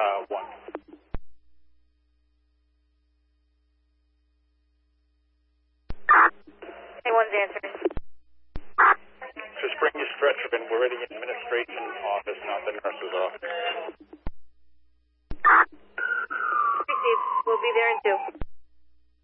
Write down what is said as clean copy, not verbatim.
1. Anyone's answering. Just bring your stretcher in. We're at the administration office, not the nurse's office.